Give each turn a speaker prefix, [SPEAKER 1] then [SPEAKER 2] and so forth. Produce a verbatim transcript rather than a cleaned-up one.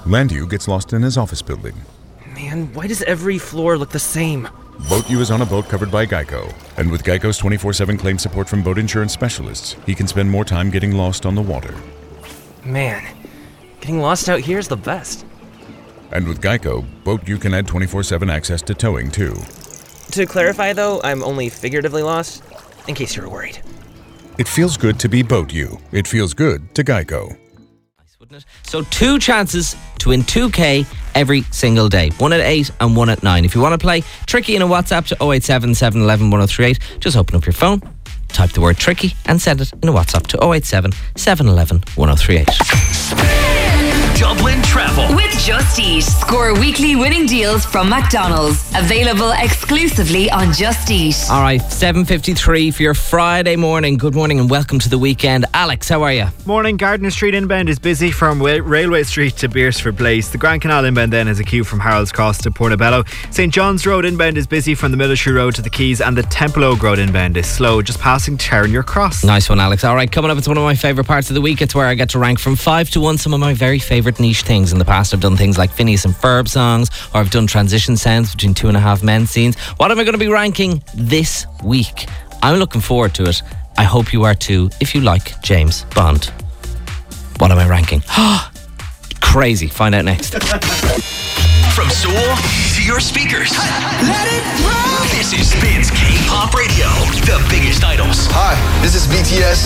[SPEAKER 1] Landu gets lost in his office building.
[SPEAKER 2] Man, why does every floor look the same?
[SPEAKER 1] Boat U is on a boat covered by Geico. And with Geico's twenty-four seven claim support from boat insurance specialists, he can spend more time getting lost on the water.
[SPEAKER 2] Man, getting lost out here is the best.
[SPEAKER 1] And with Geico, Boat U can add twenty-four seven access to towing too.
[SPEAKER 2] To clarify though, I'm only figuratively lost, in case you were worried.
[SPEAKER 1] It feels good to be Boat U. It feels good to Geico.
[SPEAKER 3] So two chances to win two K every single day. One at eight and one at nine. If you want to play, Tricky in a WhatsApp to oh eight seven, seven one one, one oh three eight. Just open up your phone, type the word Tricky and send it in a WhatsApp to oh eight seven, seven one one, one oh three eight.
[SPEAKER 4] Dublin Travel
[SPEAKER 5] with Just Eat. Score weekly winning deals from McDonald's. Available exclusively on Just Eat.
[SPEAKER 3] All right, seven fifty-three for your Friday morning. Good morning and welcome to the weekend. Alex, how are you?
[SPEAKER 6] Morning. Gardiner Street inbound is busy from Wa- Railway Street to Beersford Place. The Grand Canal inbound then has a queue from Harold's Cross to Portobello. St John's Road inbound is busy from the Military Road to the Quays, and the Temple Oak Road inbound is slow, just passing Terranure Cross.
[SPEAKER 3] Nice one, Alex. All right, coming up, it's one of my favourite parts of the week. It's where I get to rank from five to one some of my very favourite niche things. In the past, I've done things like Phineas and Ferb songs, or I've done transition sounds between Two and a Half Men scenes. What am I going to be ranking this week? I'm looking forward to it. I hope you are too, if you like James Bond. What am I ranking? Crazy. Find out next.
[SPEAKER 4] From Seoul to your speakers. Let it roll. This is Spins K-Pop Radio, the biggest idols.
[SPEAKER 7] Hi, this is B T S.